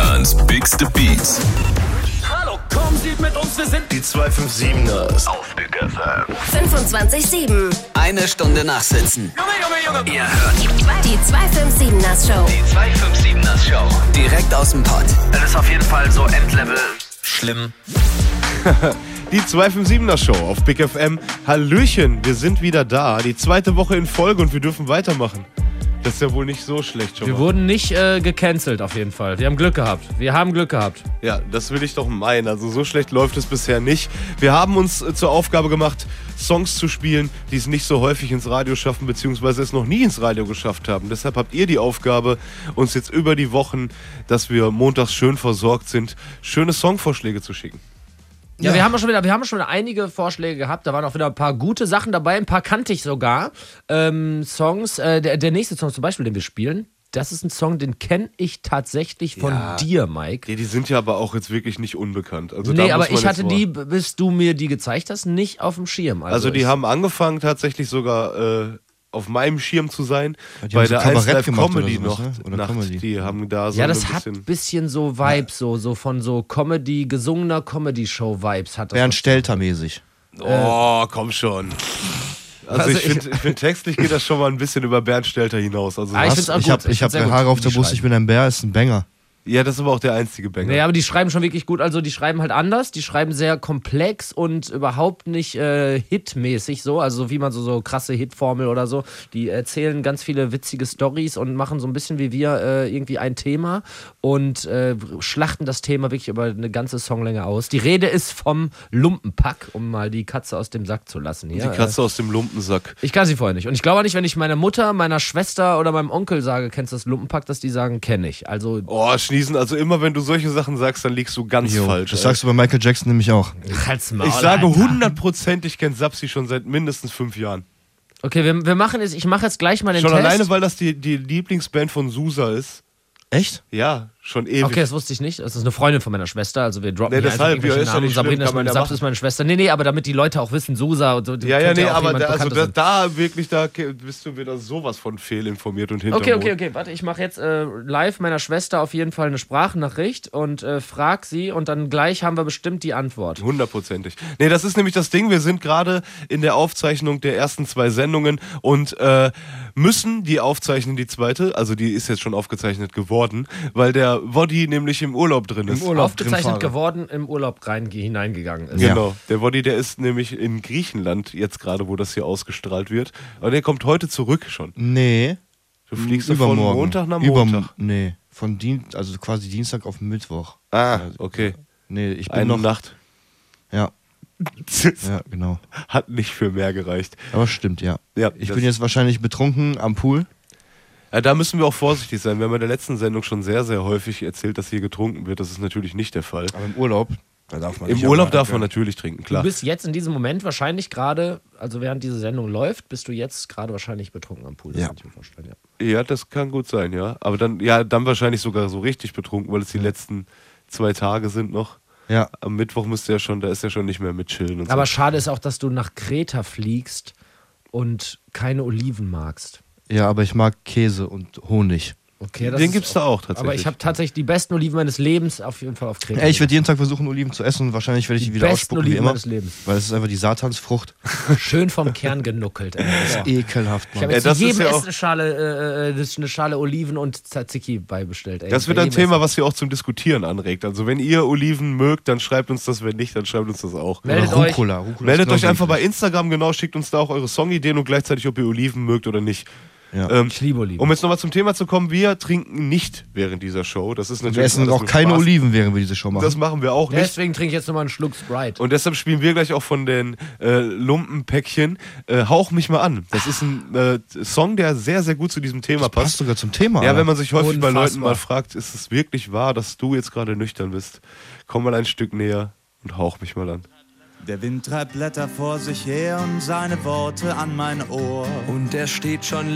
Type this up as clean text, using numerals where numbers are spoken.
Deutschlands bigste Beats. Hallo, komm, sieht mit uns, wir sind Die 257ers. Auf Big FM. 25/7. Eine Stunde nachsitzen. Junge. Ihr hört Die 257ers Show. die 257ers Show. Direkt aus dem Pott. Das ist auf jeden Fall so Endlevel schlimm. Die 257er Show auf Big FM. Hallöchen, wir sind wieder da. Die zweite Woche in Folge und wir dürfen weitermachen. Das ist ja wohl nicht so schlecht schon Wir mal. wurden nicht gecancelt auf jeden Fall. Wir haben Glück gehabt. Ja, das will ich doch meinen. Also so schlecht läuft es bisher nicht. Wir haben uns zur Aufgabe gemacht, Songs zu spielen, die es nicht so häufig ins Radio schaffen, beziehungsweise es noch nie ins Radio geschafft haben. Deshalb habt ihr die Aufgabe, uns jetzt über die Wochen, dass wir montags schön versorgt sind, schöne Songvorschläge zu schicken. Ja, wir haben schon wieder einige Vorschläge gehabt. Da waren auch wieder ein paar gute Sachen dabei. Ein paar kannte ich sogar. Songs. Der nächste Song zum Beispiel, den wir spielen, das ist ein Song, den kenne ich tatsächlich von dir, Mike. Die sind ja aber auch jetzt wirklich nicht unbekannt. Also Nee, da aber muss man ich hatte jetzt mal- die, bis du mir die gezeigt hast, nicht auf dem Schirm. Also die haben angefangen tatsächlich sogar auf meinem Schirm zu sein. Die Bei haben so der Kabarett 1 gemacht Comedy oder sowas, noch. ne? Oder Nacht. Comedy. Die haben da so ja, ein das hat bisschen... ein bisschen so Vibes, so von so Comedy, gesungener Comedy-Show-Vibes hat das. Bernd Stelter mäßig. Oh, komm schon. Also Also ich finde, textlich geht das schon mal ein bisschen über Bernd Stelter hinaus. Also Ah, ich find's auch Ich gut. hab find's sehr gut, Haare auf wie der die Brust, schreiben. ich bin ein Bär, ist ein Banger. ja, das ist aber auch der einzige Banger. Nee, aber die schreiben schon wirklich gut. Also die schreiben halt anders. Die schreiben sehr komplex und überhaupt nicht hitmäßig so. Also wie man so krasse Hitformel oder so. Die erzählen ganz viele witzige Storys und machen so ein bisschen wie wir irgendwie ein Thema und schlachten das Thema wirklich über eine ganze Songlänge aus. Die Rede ist vom Lumpenpack, um mal die Katze aus dem Sack zu lassen. Hier. Die Katze aus dem Lumpensack. Ich kann sie vorher nicht. Und ich glaube auch nicht, wenn ich meiner Mutter, meiner Schwester oder meinem Onkel sage, kennst du das Lumpenpack, dass die sagen, kenne ich. Also Oh, Schniesen, also immer wenn du solche Sachen sagst, dann liegst du ganz falsch. Das ey. sagst du bei Michael Jackson nämlich auch. halt's Maul, Ich sage Alter. 100%, ich kenne Sapsi schon seit mindestens 5 Jahren. Okay, wir machen jetzt, ich mache jetzt gleich mal den Schon Test. alleine, weil das die Lieblingsband von Susa ist. Echt? Ja, schon ewig. Okay, das wusste ich nicht. Das ist eine Freundin von meiner Schwester. Also wir droppen Nee, hier deshalb, einfach irgendwelche ja, ist ja Namen. nicht schlimm, Sabrina kann man ja Saps machen. ist meine Schwester. Nee, aber damit die Leute auch wissen, Susa und so. Ja, könnte nee, auch aber jemand also Bekanntes sein. da wirklich, da bist du wieder sowas von fehlinformiert und hinterm Mond. Okay. Warte, ich mache jetzt live meiner Schwester auf jeden Fall eine Sprachnachricht und frag sie und dann gleich haben wir bestimmt die Antwort. 100%. Nee, das ist nämlich das Ding, wir sind gerade in der Aufzeichnung der ersten 2 Sendungen und müssen die aufzeichnen, die zweite, also die ist jetzt schon aufgezeichnet geworden, weil der Woddy nämlich im Urlaub drin ist. Aufgezeichnet geworden, im Urlaub hineingegangen ist. Genau, der Woddy, der ist nämlich in Griechenland jetzt gerade, wo das hier ausgestrahlt wird. Aber der kommt heute zurück schon. Nee. Du fliegst ja von Montag nach Montag. Nee, also quasi Dienstag auf Mittwoch. Ah, okay. Nee, ich bin Eine noch... Nacht. Ja, ja, genau. Hat nicht für mehr gereicht. Aber stimmt, ja. Ja, Ich das- bin jetzt wahrscheinlich betrunken am Pool. Ja, da müssen wir auch vorsichtig sein. Wir haben in der letzten Sendung schon sehr, sehr häufig erzählt, dass hier getrunken wird. Das ist natürlich nicht der Fall. Aber im Urlaub, da darf man Im nicht Urlaub am- darf man natürlich trinken, Du klar. bist jetzt in diesem Moment wahrscheinlich gerade, also während diese Sendung läuft, bist du jetzt gerade wahrscheinlich betrunken am Pool. Das Ja. kann ich mir vorstellen, ja. Ja, das kann gut sein, ja. Aber dann wahrscheinlich sogar so richtig betrunken, weil es die letzten 2 Tage sind noch. Ja. Am Mittwoch da ist ja schon nicht mehr mit chillen und Aber so. schade ist auch, dass du nach Kreta fliegst und keine Oliven magst. Ja, aber ich mag Käse und Honig. Okay, das Den ist gibt's da auch tatsächlich. Aber ich habe tatsächlich die besten Oliven meines Lebens auf jeden Fall auf Kreta. Ey, ich werde jeden Tag versuchen, Oliven zu essen und wahrscheinlich werde ich die wieder besten ausspucken wie Oliven immer. meines Lebens. Weil es ist einfach die Satansfrucht. Schön vom Kern genuckelt. Ey. Boah. Ekelhaft, Ich Mann. habe jetzt das zu jedem ist ja Essen auch- eine Schale Oliven und Tzatziki beibestellt. Ey. Das wird Bei ein jedem Thema, Essen. was ihr auch zum Diskutieren anregt. Also wenn ihr Oliven mögt, dann schreibt uns das. Wenn nicht, dann schreibt uns das auch. Meldet Oder euch. Rucola. Rucola Meldet ist euch genau einfach bei eklig. Instagram, genau, schickt uns da auch eure Songideen und gleichzeitig, ob ihr Oliven mögt oder nicht. Ja. Ich liebe Oliven. Um jetzt nochmal zum Thema zu kommen, wir trinken nicht während dieser Show. Das ist natürlich Wir essen alles auch nur keine Spaß. Oliven, während wir diese Show machen. Das machen wir auch nicht. Deswegen trinke ich jetzt nochmal einen Schluck Sprite. Und deshalb spielen wir gleich auch von den Lumpenpäckchen Hauch mich mal an. Das ist ein Song, der sehr, sehr gut zu diesem Thema Passt passt. sogar zum Thema. Ja, Alter. wenn man sich häufig bei Unfassbar. Leuten mal fragt, ist es wirklich wahr, dass du jetzt gerade nüchtern bist? Komm mal ein Stück näher und hauch mich mal an. Der Wind treibt Blätter vor sich her und seine Worte an mein Ohr. Und der steht schon